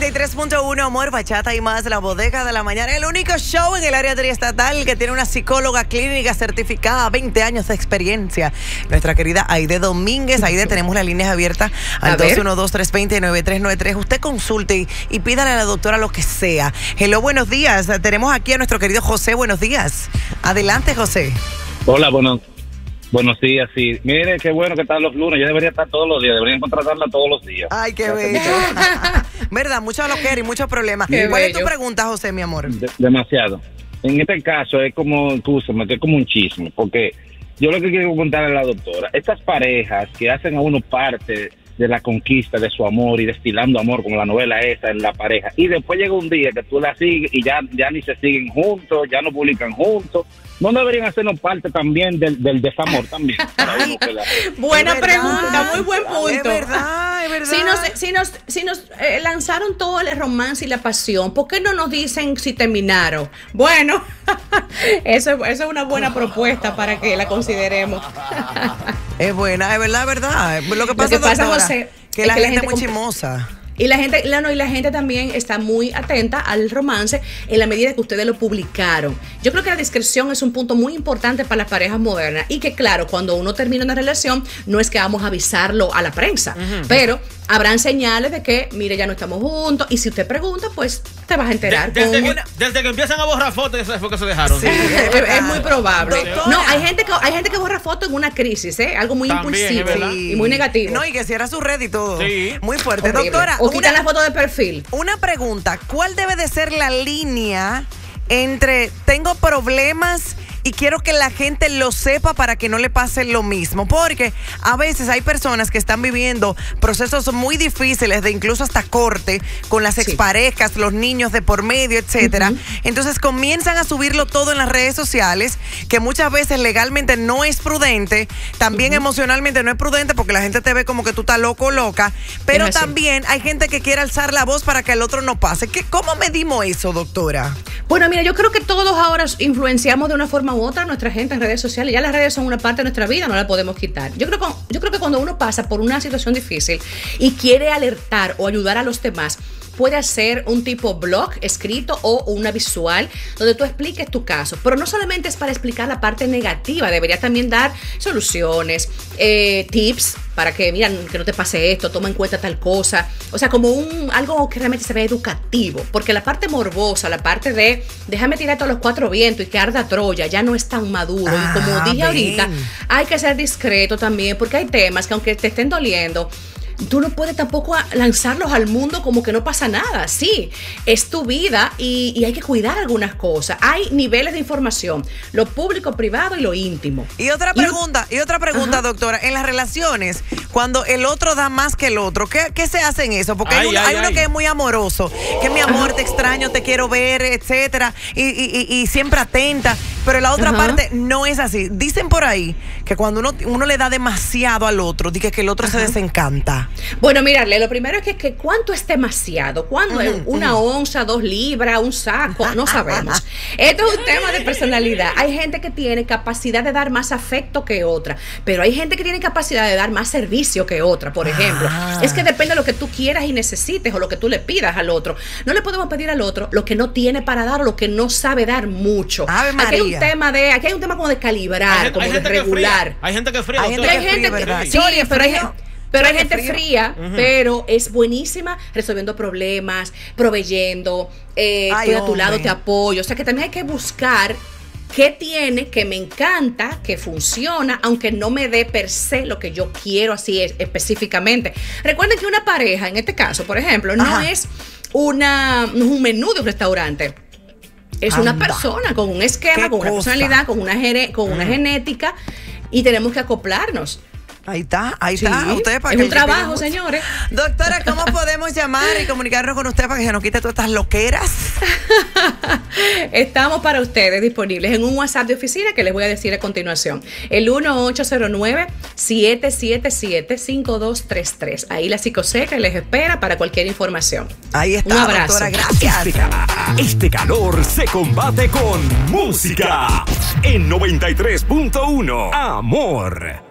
93.1, Amor, Bachata y más, La Bodega de la Mañana. El único show en el área triestatal que tiene una psicóloga clínica certificada, 20 años de experiencia. Nuestra querida Aide Domínguez. Aide, tenemos las líneas abiertas al 212-320-9393. Usted consulte y pídale a la doctora lo que sea. Hello, buenos días. Tenemos aquí a nuestro querido José. Buenos días. Adelante, José. Hola, buenos días, sí. Mire, qué bueno que están los lunes. Yo debería estar todos los días, deberían contratarla todos los días. Ay, qué bello. ¿Verdad? Mucho loquera y muchos problemas. ¿Cuál es tu pregunta, José, mi amor? Demasiado. En este caso es como, escúchame, que es como un chisme, porque yo lo que quiero contarle a la doctora, estas parejas que hacen a uno parte de la conquista de su amor y destilando amor, como la novela esa en la pareja, y después llega un día que tú la sigues y ya ni se siguen juntos, ya no publican juntos. ¿No deberían hacernos parte también del desamor también? Buena pregunta, muy buen punto. Es verdad. Si nos lanzaron todo el romance y la pasión, ¿por qué no nos dicen si terminaron? Bueno, eso es una buena propuesta para que la consideremos. Es buena, es verdad. Lo que pasa, doctora, José, que la gente es muy chismosa. Y la gente también está muy atenta al romance en la medida que ustedes lo publicaron. Yo creo que la discreción es un punto muy importante para las parejas modernas y que, claro, cuando uno termina una relación, no es que vamos a avisarlo a la prensa, pero habrán señales de que, mire, ya no estamos juntos, y si usted pregunta, pues te vas a enterar. Desde que empiezan a borrar fotos, eso fue que se dejaron. Sí, es muy probable. Doctora. No, hay gente que borra fotos en una crisis, algo muy impulsivo y muy negativo. No, y que cierra su red y todo. Sí. Muy fuerte. Horrible. Doctora, o quitan la foto de perfil. Una pregunta, ¿cuál debe de ser la línea entre tengo problemas y quiero que la gente lo sepa para que no le pase lo mismo? Porque a veces hay personas que están viviendo procesos muy difíciles de incluso hasta corte con las exparejas, los niños de por medio, etcétera. Entonces comienzan a subirlo todo en las redes sociales, que muchas veces legalmente no es prudente, también emocionalmente no es prudente porque la gente te ve como que tú estás loco o loca, pero también hay gente que quiere alzar la voz para que el otro no pase. ¿Cómo medimos eso, doctora? Bueno, mira, yo creo que todos ahora influenciamos de una forma u otra a nuestra gente en redes sociales. Ya las redes son una parte de nuestra vida, no la podemos quitar. Yo creo que cuando uno pasa por una situación difícil y quiere alertar o ayudar a los demás, puede hacer un tipo blog escrito o una visual donde tú expliques tu caso. Pero no solamente es para explicar la parte negativa, debería también dar soluciones, tips para que, mira, que no te pase esto, toma en cuenta tal cosa. O sea, como algo que realmente se vea educativo. Porque la parte morbosa, la parte de déjame tirar todos los cuatro vientos y que arda Troya, ya no es tan maduro. Y como dije ahorita, hay que ser discreto también, porque hay temas que aunque te estén doliendo, tú no puedes tampoco lanzarlos al mundo como que no pasa nada. Sí, es tu vida y hay que cuidar algunas cosas. Hay niveles de información, lo público, privado y lo íntimo. Y otra pregunta, doctora. En las relaciones, cuando el otro da más que el otro, ¿qué se hace en eso? Porque hay uno que es muy amoroso, que mi amor, te extraño, te quiero ver, etcétera, y siempre atenta. Pero la otra parte no es así. Dicen por ahí que cuando uno le da demasiado al otro, dice que el otro se desencanta. Bueno, mirarle, lo primero es que ¿cuánto es demasiado? ¿Cuándo es una onza, 2 libras, un saco? No sabemos. Esto es un tema de personalidad. Hay gente que tiene capacidad de dar más afecto que otra, pero hay gente que tiene capacidad de dar más servicio que otra, por ejemplo. Es que depende de lo que tú quieras y necesites o lo que tú le pidas al otro. No le podemos pedir al otro lo que no tiene para dar o lo que no sabe dar mucho. Aquí hay un tema como de calibrar, como de regular. Hay gente que fría. Hay gente ¿verdad? Sí, pero hay gente fría, pero es buenísima resolviendo problemas, proveyendo, estoy a tu lado, te apoyo. O sea que también hay que buscar qué tiene, que me encanta, que funciona, aunque no me dé per se lo que yo quiero así específicamente. Recuerden que una pareja, en este caso, por ejemplo, no es un menú de un restaurante. Es una persona con un esquema, con una personalidad, con una genética, y tenemos que acoplarnos. Ahí está. Ustedes para es un trabajo, señores. Doctora, ¿cómo podemos llamar y comunicarnos con usted para que se nos quite todas estas loqueras? Estamos para ustedes disponibles en un WhatsApp de oficina que les voy a decir a continuación. El 1-809-777-5233. Ahí la psicoseca les espera para cualquier información. Ahí está, un abrazo. doctora, gracias. Este calor se combate con música. En 93.1, Amor.